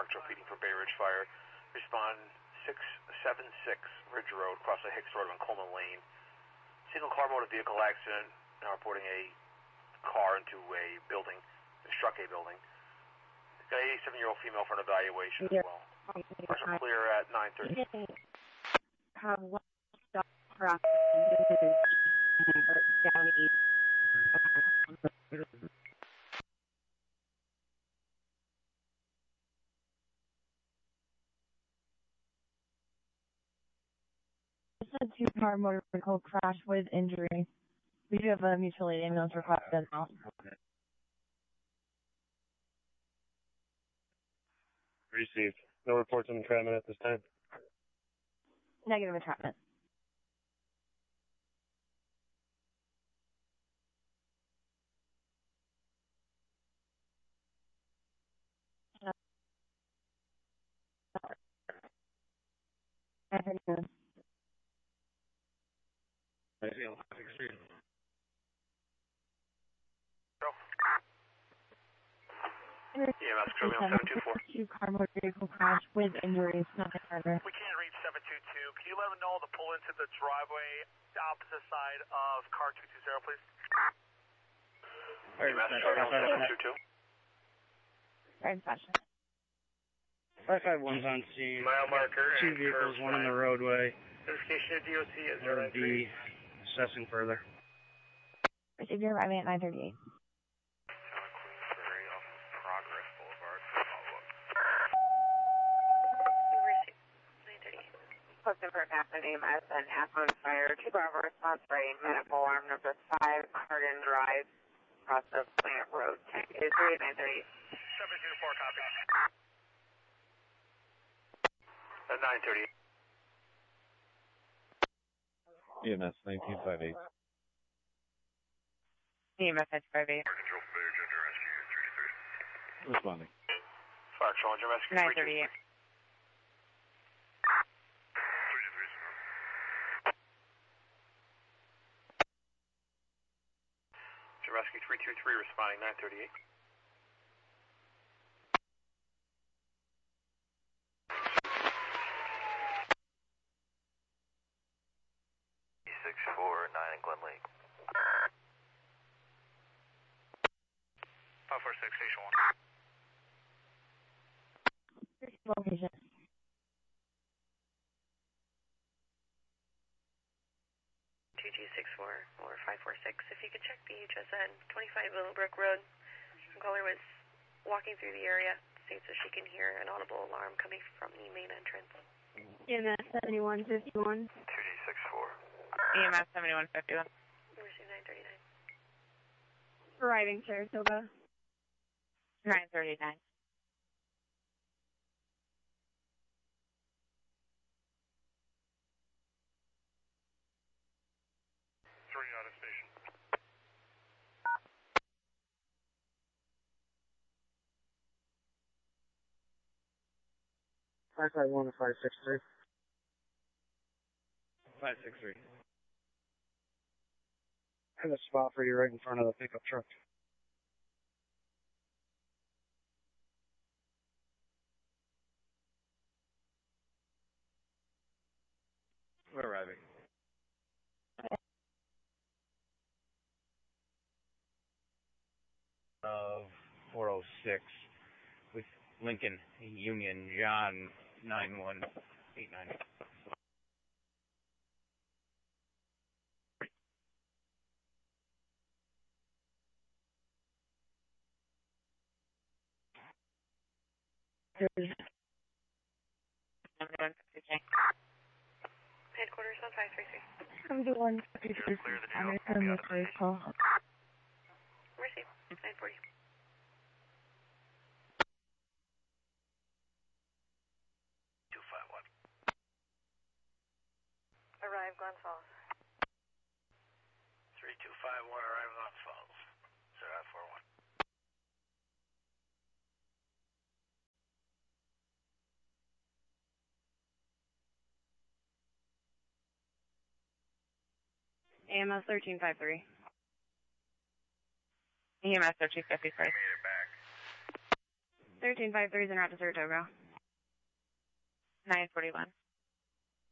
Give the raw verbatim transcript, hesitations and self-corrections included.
truck feeding for Bay Ridge Fire. Respond six seven six Ridge Road, across the Hicks Road on Coleman Lane. Single car motor vehicle accident, now reporting a car into a building, struck a building. Got an eighty-seven-year-old female for an evaluation as well. Cars are clear at nine thirty. Have one stop across down east. A two-car motor vehicle crash with injury. We do have a mutual aid ambulance request as well. Received. No reports on entrapment at this time. Negative entrapment. Afternoon. I feel extreme. E M S Chromium seven two four. Two-car motor vehicle crash with injuries, nothing further. We can't reach seven two two. Can you let them know to pull into the driveway opposite side of car two two zero, please? E M S Chromium seven two two. Right inspection. five five one's on scene. Mile marker. Two vehicles, one in the roadway. Notification of D O C is We'll be assessing further. Received your arriving at nine thirty-eight. Posted for Captain A M S and Athlon Fire. Two Bravo response for a medical alarm number five, Hardin Drive, across the Plant Road. Tank is three nine thirty. seven two four, copy. At nine thirty. E M S nineteen fifty-eight. E M S nineteen fifty-eight. Control Bay Ginger Rescue three three. Responding. Fire Control Engine Rescue nine thirty-eight. Rescue three two three responding nine thirty-eight. six four nine Glen Lake. five four six station one. Location. two two six four or five four six. If you could check the H S N, twenty-five Willowbrook Road. The caller was walking through the area, states that she can hear an audible alarm coming from the main entrance. E M S seventy-one fifty-one. two D six four. E M S seventy-one fifty-one. Receive nine thirty-nine. Arriving Saratoga. nine thirty-nine. Three out of station. five five one to five six three. five six three. I have a spot for you right in front of the pickup truck. We're arriving. Of four oh six with Lincoln Union John nine one eight nine. Headquarters on five three three. Come to one fifty-three. I'm going to send the first call. Receive nine forty. two five one. Arrive Glens Falls. three two five one, arrive Glens Falls. zero four one. A M S thirteen fifty-three. E M S thirteen fifty-three. Made it back. thirteen five three is en route to Saratoga. nine forty-one.